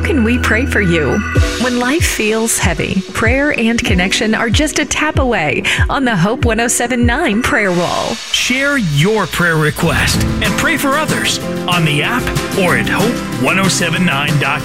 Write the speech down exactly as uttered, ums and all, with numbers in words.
can we pray for you? When life feels heavy, prayer and connection are just a tap away on the Hope one oh seven point nine prayer wall. Share your prayer request and pray for others on the app or at hope one oh seven nine dot com.